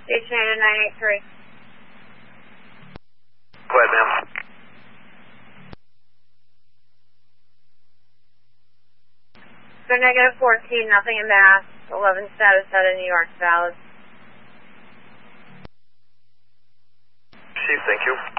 Station 983. Go ahead, ma'am. So -14, nothing in Mass. 11 status out of New York, valid. Chief, thank you.